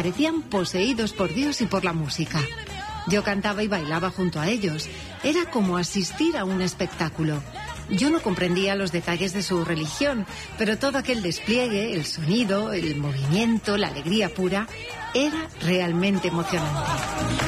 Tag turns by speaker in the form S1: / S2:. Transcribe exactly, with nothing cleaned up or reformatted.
S1: Parecían poseídos por Dios y por la música. Yo cantaba y bailaba junto a ellos. Era como asistir a un espectáculo. Yo no comprendía los detalles de su religión, pero todo aquel despliegue, el sonido, el movimiento, la alegría pura, era realmente emocionante.